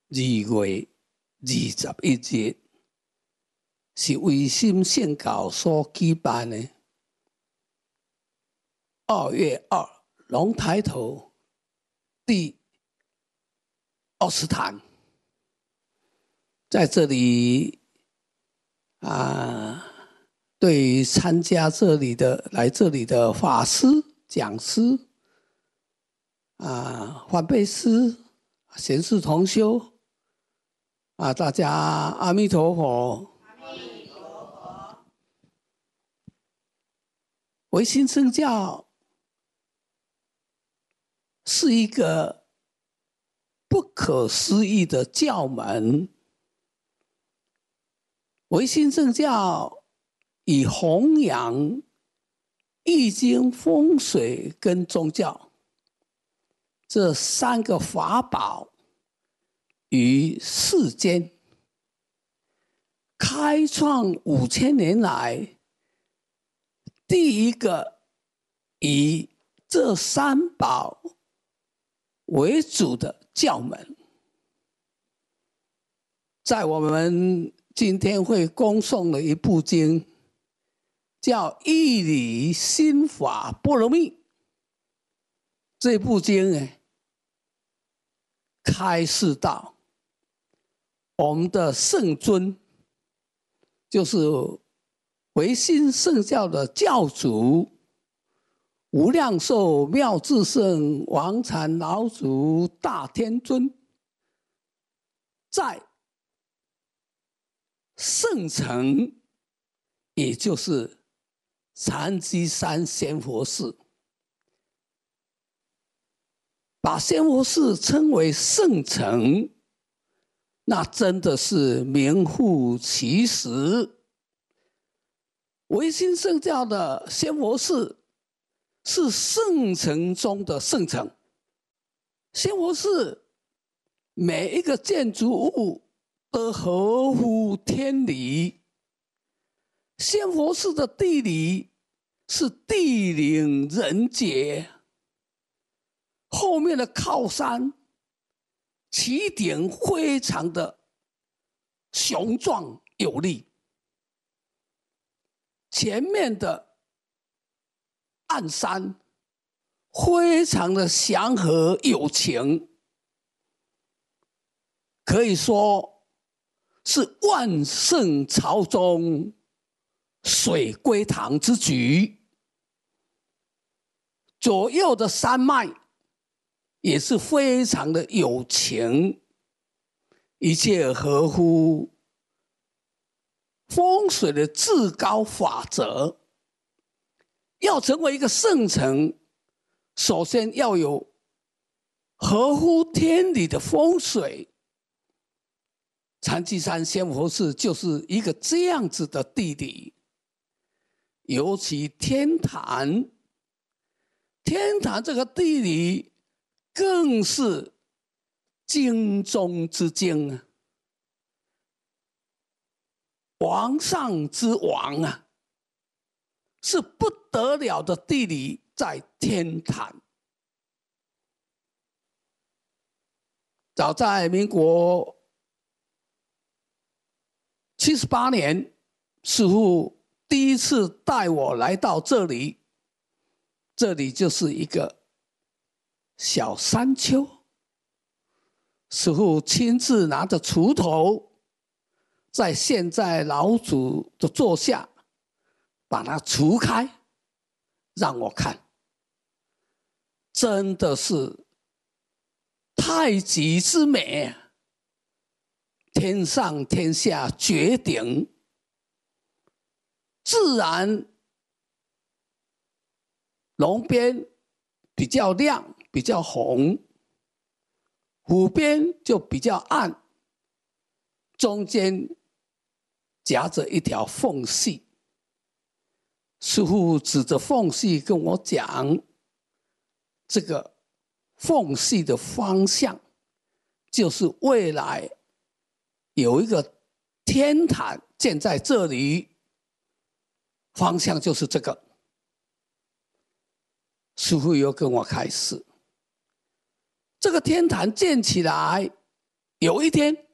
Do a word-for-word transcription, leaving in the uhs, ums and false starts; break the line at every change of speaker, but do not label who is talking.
二月二十一日是维新圣教所举办的二月二龙抬头第二十坛，在这里啊，对于参加这里的来这里的法师、讲师啊、梵呗师、贤士同修啊，大家阿弥陀佛。
阿弥陀佛。
维新圣教是一个不可思议的教门。维新圣教以弘扬易经、风水跟宗教这三个法宝于世间，开创五千年来第一个以这三宝为主的教门。在我们今天会恭诵的一部经，叫《义理心法般若蜜》。这部经呢，开示到我们的圣尊，就是维新圣教的教主无量寿妙智圣王禅老祖大天尊，在圣城，也就是禅机山仙佛寺，把仙佛寺称为圣城，那真的是名副其实。维新圣教的仙佛寺是圣城中的圣城。仙佛寺每一个建筑物都合乎天理。仙佛寺的地理是地灵人杰，后面的靠山起顶非常的雄壮有力，前面的暗山非常的祥和有情，可以说是万圣朝中水归堂之举。左右的山脉也是非常的有情，一切合乎风水的至高法则。要成为一个圣城，首先要有合乎天理的风水。禅机山仙佛寺就是一个这样子的地理。尤其天坛，天坛这个地理更是经中之经啊，王上之王啊，是不得了的地理在天坛。早在民国七十八年，师父第一次带我来到这里，这里就是一个小山丘。师父亲自拿着锄头，在现在老祖的座下把它锄开，让我看，真的是太极之美，天上天下绝顶。自然龙边比较亮，比较红，虎边就比较暗，中间夹着一条缝隙。师父指着缝隙跟我讲，这个缝隙的方向就是未来有一个天坛建在这里，方向就是这个。师父又跟我开始，这个天坛建起来有一天